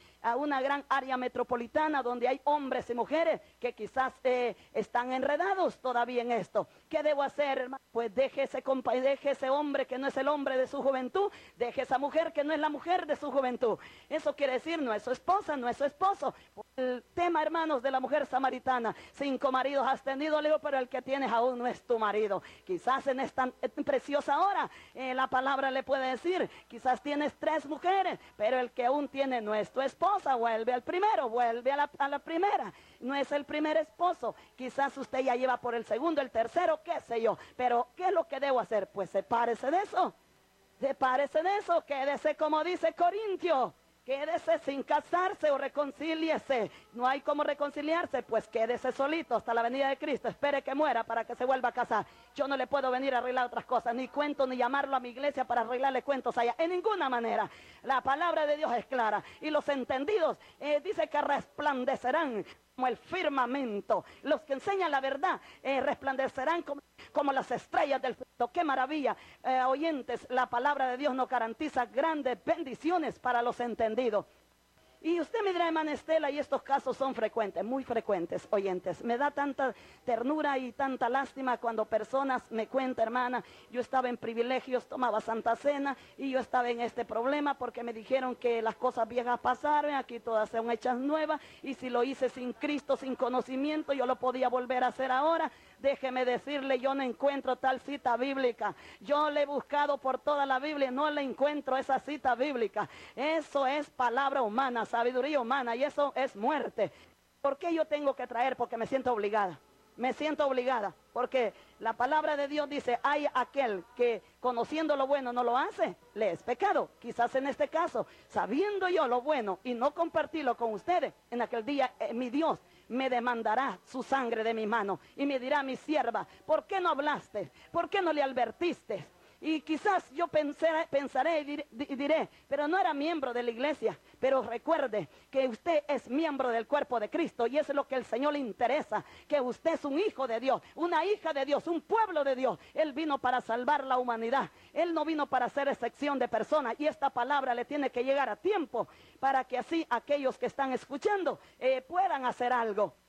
área metropolitana donde hay hombres y mujeres que quizás están enredados todavía en esto. ¿Qué debo hacer, hermano? Pues deje ese hombre que no es el hombre de su juventud, deje esa mujer que no es la mujer de su juventud. Eso quiere decir, no es su esposa, no es su esposo. El tema, hermanos, de la mujer samaritana: 5 maridos has tenido, Leo, pero el que tienes aún no es tu marido. Quizás en esta preciosa hora la palabra le puede decir, quizás tienes 3 mujeres, pero el que aún tiene no es tu esposa. Vuelve al primero, vuelve a la primera. No es el primer esposo. Quizás usted ya lleva por el segundo, el tercero, qué sé yo. Pero ¿qué es lo que debo hacer? Pues sepárese de eso. Sepárese de eso. Quédese, como dice Corintios. Quédese sin casarse o reconcíliese. No hay cómo reconciliarse, pues quédese solito hasta la venida de Cristo. Espere que muera para que se vuelva a casar. Yo no le puedo venir a arreglar otras cosas, ni cuento, ni llamarlo a mi iglesia para arreglarle cuentos allá. En ninguna manera. La palabra de Dios es clara. Y los entendidos dice que resplandecerán como el firmamento. Los que enseñan la verdad resplandecerán como las estrellas del cielo. ¡Qué maravilla! Oyentes, la palabra de Dios nos garantiza grandes bendiciones para los entendidos. Y usted me dirá, hermana Estela, y estos casos son frecuentes, muy frecuentes, oyentes. Me da tanta ternura y tanta lástima cuando personas me cuentan, hermana, yo estaba en privilegios, tomaba Santa Cena y yo estaba en este problema porque me dijeron que las cosas viejas pasaron, aquí todas son hechas nuevas, y si lo hice sin Cristo, sin conocimiento, yo lo podía volver a hacer ahora. Déjeme decirle, yo no encuentro tal cita bíblica. Yo le he buscado por toda la Biblia y no le encuentro esa cita bíblica. Eso es palabra humana, sabiduría humana, y eso es muerte. ¿Por qué yo tengo que traer? Porque me siento obligada. Me siento obligada, porque la palabra de Dios dice, hay aquel que conociendo lo bueno no lo hace, le es pecado. Quizás en este caso, sabiendo yo lo bueno y no compartirlo con ustedes, en aquel día mi Dios me demandará su sangre de mi mano y me dirá, mi sierva, ¿por qué no hablaste? ¿Por qué no le advertiste? Y quizás yo pensaré y diré, pero no era miembro de la iglesia. Pero recuerde que usted es miembro del cuerpo de Cristo y eso es lo que el Señor le interesa, que usted es un hijo de Dios, una hija de Dios, un pueblo de Dios. Él vino para salvar la humanidad. Él no vino para hacer excepción de personas y esta palabra le tiene que llegar a tiempo para que así aquellos que están escuchando puedan hacer algo.